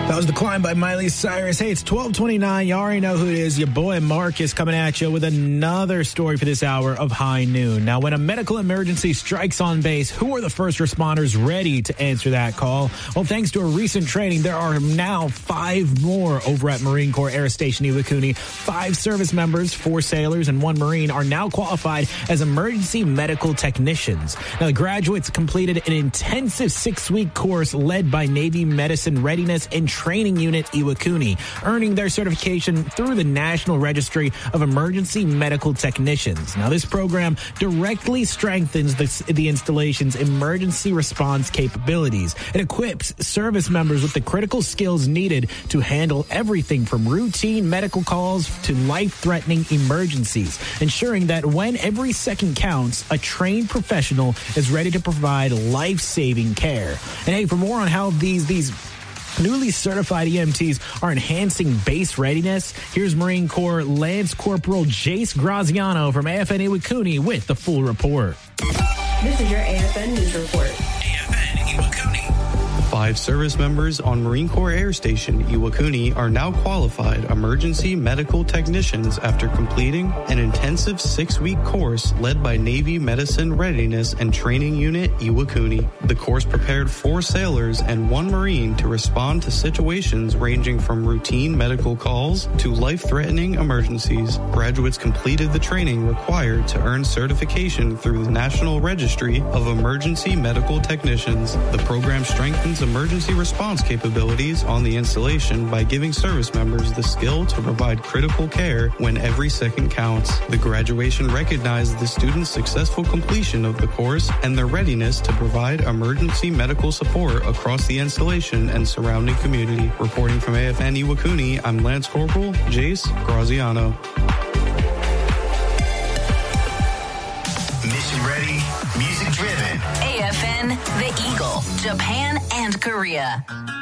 That was The Climb by Miley Cyrus. Hey, it's 12:29. You already know who it is. Your boy Marcus coming at you with another story for this hour of High Noon. Now, when a medical emergency strikes on base, who are the first responders ready to answer that call? Well, thanks to a recent training, there are now 5 more over at Marine Corps Air Station Iwakuni. 5 service members, 4 sailors, and 1 Marine are now qualified as emergency medical technicians. Now, the graduates completed an intensive 6-week course led by Navy Medicine Readiness and Training Unit Iwakuni, earning their certification through the National Registry of Emergency Medical Technicians. Now, this program directly strengthens the installation's emergency response capabilities. It equips service members with the critical skills needed to handle everything from routine medical calls to life-threatening emergencies, ensuring that when every second counts, a trained professional is ready to provide life-saving care. And hey, for more on how these newly certified EMTs are enhancing base readiness, here's Marine Corps Lance Corporal Jace Graziano from AFN Iwakuni with the full report. This is your AFN News Report. AFN Iwakuni. 5 service members on Marine Corps Air Station Iwakuni are now qualified emergency medical technicians after completing an intensive 6-week course led by Navy Medicine Readiness and Training Unit Iwakuni. The course prepared 4 sailors and 1 Marine to respond to situations ranging from routine medical calls to life-threatening emergencies. Graduates completed the training required to earn certification through the National Registry of Emergency Medical Technicians. The program strengthens emergency response capabilities on the installation by giving service members the skill to provide critical care when every second counts. The graduation recognized the students' successful completion of the course and their readiness to provide emergency medical support across the installation and surrounding community. Reporting from AFN Iwakuni, I'm Lance Corporal Jace Graziano. Mission ready, music driven. AFN, The Eagle, Japan and Korea.